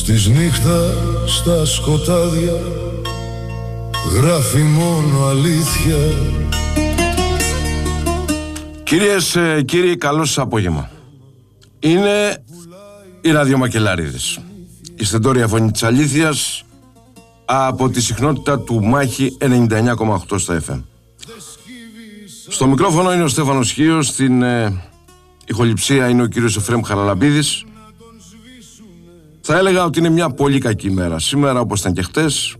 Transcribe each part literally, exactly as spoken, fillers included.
της νύχτας στα σκοτάδια γράφει μόνο αλήθεια. Κυρίες, κύριοι, καλό σας απόγευμα. Είναι οι ραδιομακελάριδες, η στεντόρια φωνή της αλήθειας από τη συχνότητα του Μάχη ενενήντα εννιά κόμμα οκτώ στα εφ εμ. Στο μικρόφωνο είναι ο Στέφανος Χίος, στην ε, ηχοληψία είναι ο κύριος Εφραίμ Χαραλαμπίδης. Θα έλεγα ότι είναι μια πολύ κακή μέρα σήμερα, όπως ήταν και χτες,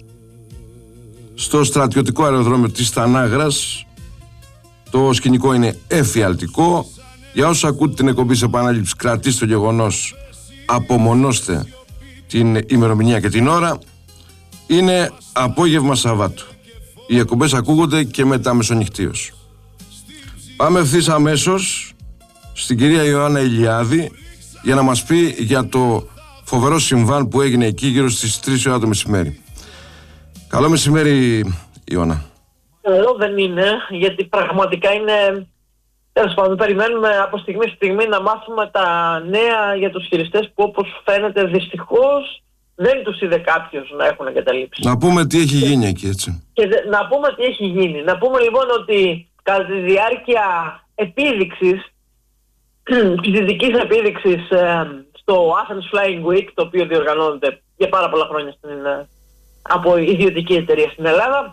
στο στρατιωτικό αεροδρόμιο της Τανάγρας. Το σκηνικό είναι εφιαλτικό. Για όσους ακούτε την εκπομπή σε επανάληψη, κρατήστε το γεγονός, απομονώστε την ημερομηνία και την ώρα. Είναι απόγευμα Σαββάτου. Οι εκπομπές ακούγονται και μετά μεσονυχτίως. Πάμε ευθύς αμέσως στην κυρία Ιωάννα Ηλιάδη για να μας πει για το φοβερό συμβάν που έγινε εκεί γύρω στις τρεις ώρα το μεσημέρι. Καλό μεσημέρι, Ιωάννα. Καλό δεν είναι, γιατί πραγματικά είναι... Τέλος πάντων, περιμένουμε από στιγμή στη στιγμή να μάθουμε τα νέα για τους χειριστές που, όπως φαίνεται, δυστυχώς δεν τους είδε κάποιος να έχουν εγκαταλείψει. Να πούμε τι έχει γίνει εκεί, έτσι. Και δε, να πούμε τι έχει γίνει. Να πούμε λοιπόν ότι κατά τη διάρκεια επίδειξης, φοιτητικής επίδειξης ε, στο Athens Flying Week, το οποίο διοργανώνεται για πάρα πολλά χρόνια στην, ε, από ιδιωτική εταιρεία στην Ελλάδα,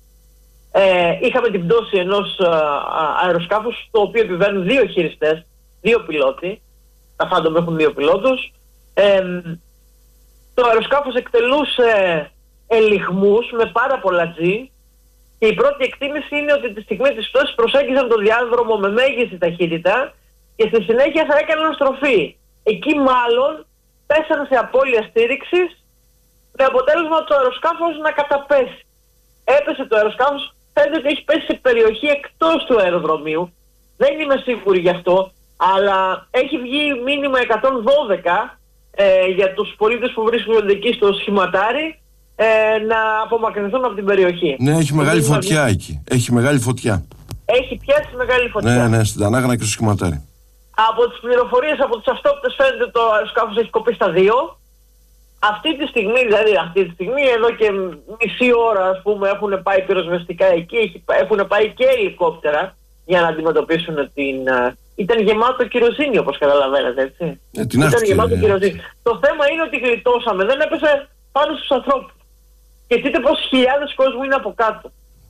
Ε, είχαμε την πτώση ενός α, αεροσκάφους, στο οποίο επιβαίνουν δύο χειριστές, δύο πιλότοι. Τα Phantom έχουν δύο πιλότους. Ε, το αεροσκάφος εκτελούσε ελιγμούς με πάρα πολλά G, και η πρώτη εκτίμηση είναι ότι τη στιγμή της πτώσης προσέγγιζαν το διάδρομο με μέγιστη ταχύτητα και στη συνέχεια θα έκαναν στροφή. Εκεί μάλλον πέσανε σε απώλεια στήριξης, με αποτέλεσμα το αεροσκάφος να καταπέσει. Έπεσε το αεροσκάφος, φαίνεται ότι έχει πέσει σε περιοχή εκτός του αεροδρομίου. Δεν είμαι σίγουρη γι' αυτό, αλλά έχει βγει μήνυμα εκατόν δώδεκα ε, για τους πολίτες που βρίσκονται εκεί στο σχηματάρι ε, να απομακρυνθούν από την περιοχή. Ναι, έχει μεγάλη φωτιά βγει... εκεί. Έχει μεγάλη φωτιά. Έχει πιάσει μεγάλη φωτιά. Ναι, ναι, στην Τανάγρα και στο σχηματάρι. Από τις πληροφορίες από τους αυτόπτες φαίνεται ότι το αεροσκάφος έχει κοπεί στα δύο. Αυτή τη στιγμή, δηλαδή αυτή τη στιγμή, εδώ και μισή ώρα, ας πούμε, έχουν πάει πυροσβεστικά εκεί, έχουν πάει και ελικόπτερα για να αντιμετωπίσουν την... Ήταν γεμάτο κυροζίνη, όπως καταλαβαίνετε, έτσι. Ε, την Ήταν άχτηκε, γεμάτο ε, κυροζίνη. Το θέμα είναι ότι γλιτώσαμε, δεν έπεσε πάνω στους ανθρώπους. Και δείτε πόσοι χιλιάδες κόσμου είναι από κάτω.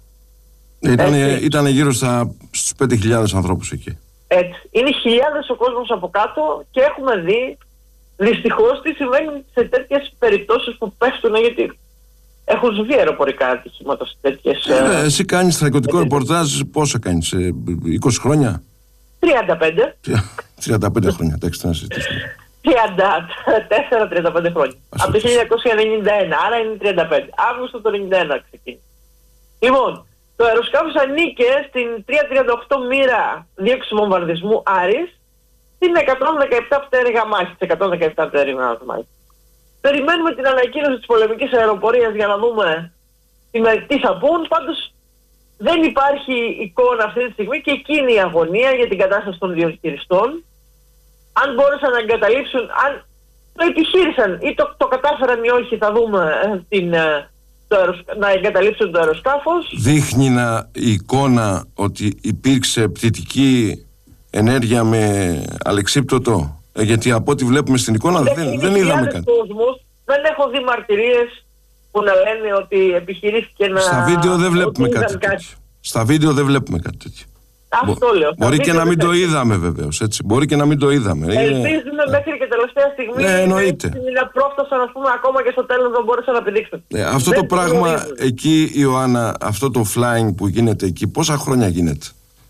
Ήταν, ήταν γύρω στα, στους πέντε χιλιάδες ανθρώπους εκεί. Έτσι. Είναι χιλιάδες ο κόσμος από κάτω και έχουμε δει δυστυχώς τι συμβαίνει σε τέτοιες περιπτώσεις που πέφτουν, γιατί έχουν συμβεί αεροπορικά ατυχήματα σε τέτοιες... Ε, ε, εσύ κάνεις στρατιωτικό ρεπορτάζ πόσα κάνεις, ε, είκοσι χρόνια? τριάντα πέντε. τριάντα πέντε χρόνια, εντάξει, να συζητήσουμε. τριάντα τέσσερα τριάντα πέντε χρόνια. Από το χίλια εννιακόσια ενενήντα ένα, άρα είναι τριάντα πέντε. Αύγουστο του ενενήντα ένα ξεκίνησε. Λοιπόν, το αεροσκάφος ανήκε στην τριακόσια τριάντα οκτώ μοίρα δίωξη βομβαρδισμού Άρης, είναι εκατόν δεκαεπτά πτέρυγα μάχης, εκατόν δεκαεπτά πτέρυγα μάχης. Περιμένουμε την ανακοίνωση της πολεμικής αεροπορίας για να δούμε τι θα πούν. Πάντως δεν υπάρχει εικόνα αυτή τη στιγμή και εκείνη η αγωνία για την κατάσταση των διαχειριστών. Αν μπόρεσαν να εγκαταλείψουν, αν το επιχείρησαν ή το, το κατάφεραν ή όχι, θα δούμε την, το αεροσ... να εγκαταλείψουν το αεροσκάφος. Δείχνει να, η εικόνα ότι υπήρξε πτυτική ενέργεια με αλεξίπτωτο, ε, γιατί από ό,τι βλέπουμε στην εικόνα δεν, δεν, δεν είδαμε κάτι. Κόσμος, δεν έχω δει μαρτυρίες που να λένε ότι επιχειρήθηκε να... Στα βίντεο δεν βλέπουμε κάτι τέτοιο. Κάτι. Στα βίντεο δεν βλέπουμε κάτι τέτοιο. Αυτό λέω. Μπορεί και να μην το είδαμε βεβαίως, έτσι. Μπορεί και να μην το είδαμε. Ελπίζουμε είναι... μέχρι και τελευταία στιγμή ναι, εννοείται. να πρόφτασαν, ας πούμε, ακόμα και στο τέλος δεν μπόρεσαν να πηδήξουν. Ναι, αυτό δεν το πράγμα γνωρίζουν. Εκεί, Ιωάννα, αυτό το flying που γίνεται εκεί, πόσα χρόνια γίνεται?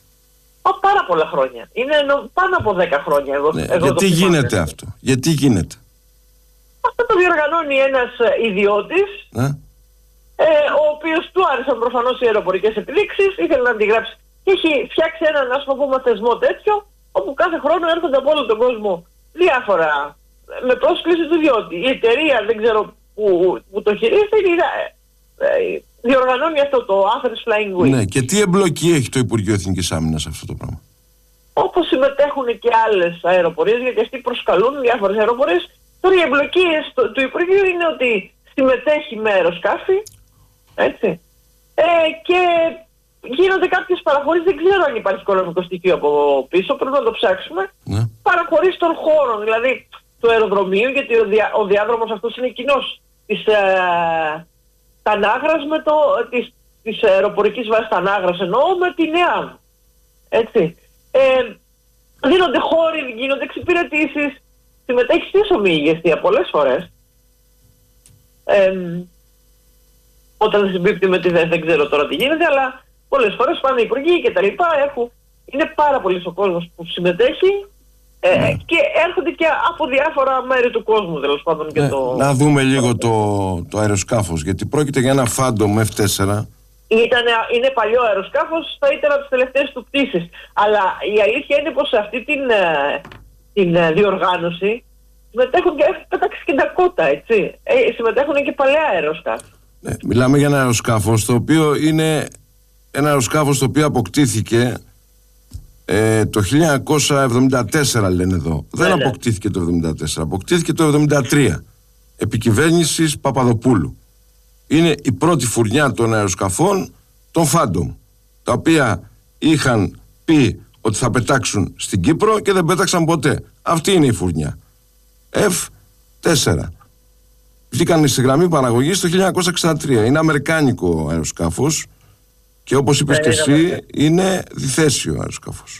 Ω, πάρα πολλά χρόνια. Είναι νο... πάνω από δέκα χρόνια εδώ. Ναι, εδώ γιατί γίνεται αυτό? Γιατί γίνεται? Αυτό το διοργανώνει ένας ιδιώτης, ναι. ε, ο οποίος του άρεσαν προφανώς οι αεροπορικές επιδείξεις, ήθελε να αντιγράψει. Και έχει φτιάξει έναν, ας πούμε, θεσμό τέτοιο, όπου κάθε χρόνο έρχονται από όλο τον κόσμο διάφορα, με πρόσκληση του ιδιώτη. Η εταιρεία, δεν ξέρω που, που το χειρίζεται, διοργανώνει αυτό το Athens Flying Week. Ναι, και τι εμπλοκή έχει το Υπουργείο Εθνικής Άμυνας σε αυτό το πράγμα? Όπως συμμετέχουν και άλλες αεροπορίες, γιατί αυτοί προσκαλούν διάφορες αεροπορίες, Τώρα οι εμπλοκές του Υπουργείου είναι ότι συμμετέχει με αεροσκάφη, έτσι, ε, και γίνονται κάποιες παραχωρήσεις, δεν ξέρω αν υπάρχει οικονομικό στοιχείο από πίσω, πρέπει να το ψάξουμε. Ναι. Παραχωρήσεις των χώρων, δηλαδή του αεροδρομίου, γιατί ο, διά, ο διάδρομος αυτός είναι κοινός της ε, Τανάγρας με το, της, της αεροπορικής βάσης Τανάγρας, εννοώ με την ΕΑΒ. Έτσι. Ε, δίνονται χώροι, γίνονται εξυπηρετήσεις, συμμετέχει στις ομιγεστία πολλές φορές. Ε, όταν συμπίπτει με τη ΔΕΘ δεν ξέρω τώρα τι γίνεται, αλλά πολλές φορές πάνε οι υπουργοί και τα λοιπά. Έχουν, είναι πάρα πολύς ο κόσμος που συμμετέχει ε, ναι. και έρχονται και από διάφορα μέρη του κόσμου, τέλος πάντων. Και ναι, το... Να δούμε λίγο το, το αεροσκάφος, γιατί πρόκειται για ένα Phantom εφ τέσσερα. Ήτανε, είναι παλιό αεροσκάφος, θα ήταν από τις τελευταίες του πτήσεις. Αλλά η αλήθεια είναι πως σε αυτή την, την διοργάνωση συμμετέχουν και έχουν πετάξει και τα κότα, έτσι. Ε, συμμετέχουν και παλαιά αεροσκάφη. Ναι, μιλάμε για ένα αεροσκάφος το οποίο είναι ένα αεροσκάφος το οποίο αποκτήθηκε ε, το χίλια εννιακόσια εβδομήντα τέσσερα, λένε εδώ. Ναι, δεν ναι. αποκτήθηκε το εβδομήντα τέσσερα, αποκτήθηκε το εβδομήντα τρία. Επικυβέρνησης Παπαδοπούλου. Είναι η πρώτη φουρνιά των αεροσκαφών των Phantom, τα οποία είχαν πει ότι θα πετάξουν στην Κύπρο και δεν πέταξαν ποτέ. Αυτή είναι η φουρνιά. εφ τέσσερα. Βγήκαν στη γραμμή παραγωγής το χίλια εννιακόσια εξήντα τρία. Είναι αμερικάνικο αεροσκάφος και όπως είπες και εσύ, είναι διθέσιο αεροσκάφος.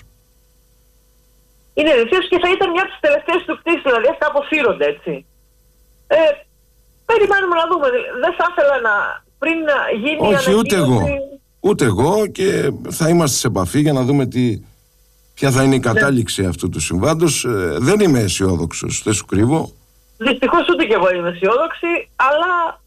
Είναι διθέσιο και θα ήταν μια από τις τελευταίες του πτήσεις, δηλαδή αυτά αποσύρονται, έτσι. Ε, περιμένουμε να δούμε. Δεν θα ήθελα να πριν να γίνει. Όχι, ούτε εγώ. Ούτε εγώ και θα είμαστε σε επαφή για να δούμε τι, ποια θα είναι η κατάληξη ναι. αυτού του συμβάντος. Ε, δεν είμαι αισιόδοξος, δεν σου κρύβω. Δυστυχώς ούτε και εγώ είμαι αισιόδοξη, αλλά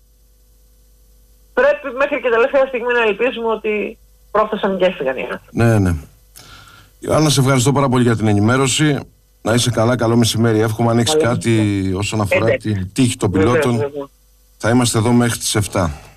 πρέπει μέχρι και τελευταία στιγμή να ελπίζουμε ότι πρόφθασαν και έφυγαν οι άνθρωποι. Ναι, ναι. Ιωάννα, σε ευχαριστώ πάρα πολύ για την ενημέρωση. Να είσαι καλά, καλό μεσημέρι. Εύχομαι αν έχεις κάτι όσον αφορά ε, την τύχη των πιλότων. Θα είμαστε εδώ μέχρι τις εφτά.